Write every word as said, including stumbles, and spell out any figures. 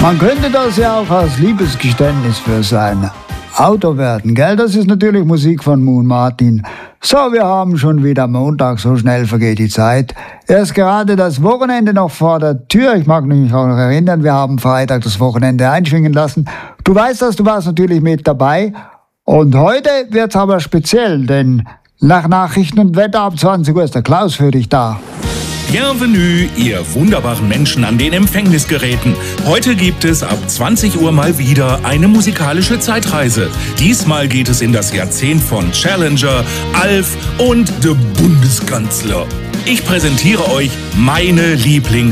Man könnte das ja auch als Liebesgeständnis für sein Auto werden, gell? Das ist natürlich Musik von Moon Martin. So, wir haben schon wieder Montag, so schnell vergeht die Zeit. Erst gerade das Wochenende noch vor der Tür. Ich mag mich auch noch erinnern, wir haben Freitag das Wochenende einschwingen lassen. Du weißt das, du warst natürlich mit dabei. Und heute wird's aber speziell, denn nach Nachrichten und Wetter ab zwanzig Uhr ist der Klaus für dich da. Bienvenue, ihr wunderbaren Menschen an den Empfängnisgeräten. Heute gibt es ab zwanzig Uhr mal wieder eine musikalische Zeitreise. Diesmal geht es in das Jahrzehnt von Challenger, Alf und der Bundeskanzler. Ich präsentiere euch meine Lieblings